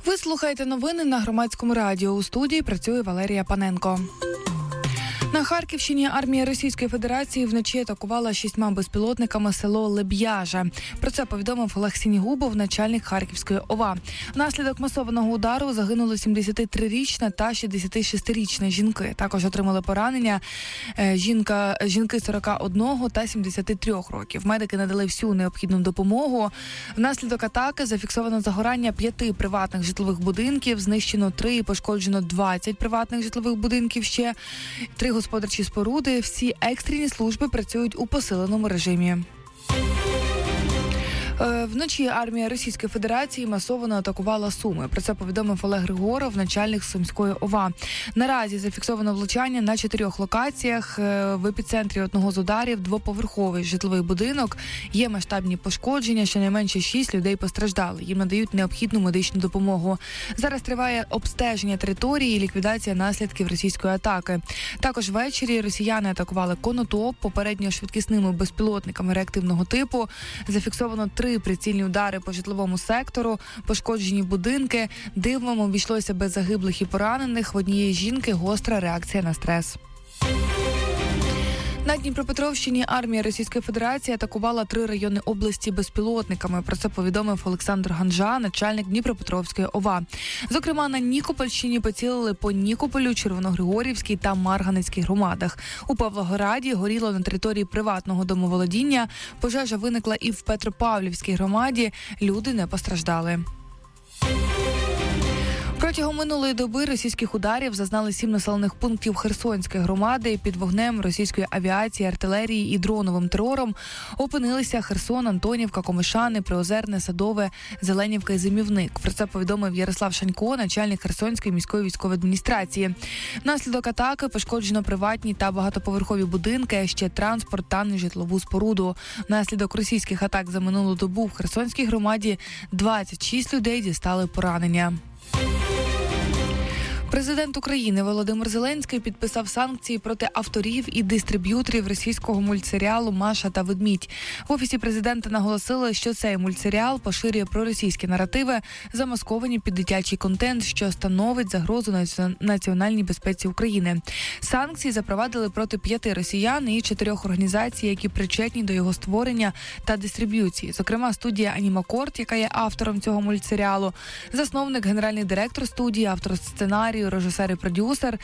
Ви слухаєте новини на Громадському радіо. У студії працює Валерія Паненко. На Харківщині армія Російської Федерації вночі атакувала 6 безпілотниками село Леб'яжа. Про це повідомив Олег Сінігубов, начальник Харківської ОВА. Внаслідок масованого удару загинули 73-річна та 66-річна жінки. Також отримали поранення жінки 41 та 73 років. Медики надали всю необхідну допомогу. Внаслідок атаки зафіксовано загорання 5 приватних житлових будинків, знищено 3 і пошкоджено 20 приватних житлових будинків ще. 3 господарчі споруди, всі екстрені служби працюють у посиленому режимі. Вночі армія Російської Федерації масово атакувала Суми. Про це повідомив Олег Григоров, начальник Сумської ОВА. Наразі зафіксовано влучання на 4 локаціях. В епіцентрі одного з ударів двоповерховий житловий будинок. Є масштабні пошкодження, щонайменше 6 людей постраждали. Їм надають необхідну медичну допомогу. Зараз триває обстеження території і ліквідація наслідків російської атаки. Також ввечері росіяни атакували Конотоп попередньо швидкісними безпілотниками реактивного типу. Зафіксовано 3 прицільні удари по житловому сектору, пошкоджені будинки. Дивом обійшлося без загиблих і поранених. В однієї жінки гостра реакція на стрес. На Дніпропетровщині армія Російської Федерації атакувала 3 райони області безпілотниками. Про це повідомив Олександр Ганжа, начальник Дніпропетровської ОВА. Зокрема, на Нікопольщині поцілили по Нікополю, Червоногригорівській та Марганецькій громадах. У Павлограді горіло на території приватного домоволодіння. Пожежа виникла і в Петропавлівській громаді. Люди не постраждали. Протягом минулої доби російських ударів зазнали 7 населених пунктів Херсонської громади. Під вогнем російської авіації, артилерії і дроновим терором опинилися Херсон, Антонівка, Комишани, Приозерне, Садове, Зеленівка і Зимівник. Про це повідомив Ярослав Шанько, начальник Херсонської міської військової адміністрації. Внаслідок атаки пошкоджено приватні та багатоповерхові будинки, а ще транспорт та нежитлову споруду. Внаслідок російських атак за минулу добу в Херсонській громаді 26 людей дістали поранення. Президент України Володимир Зеленський підписав санкції проти авторів і дистриб'юторів російського мультсеріалу «Маша та ведмідь». В Офісі президента наголосили, що цей мультсеріал поширює проросійські наративи, замасковані під дитячий контент, що становить загрозу національній безпеці України. Санкції запровадили проти 5 росіян і 4 організацій, які причетні до його створення та дистриб'юції. Зокрема, студія «Анімакорд», яка є автором цього мультсеріалу, засновник, генеральний директор студії, автор сценарію, режисер і продюсер,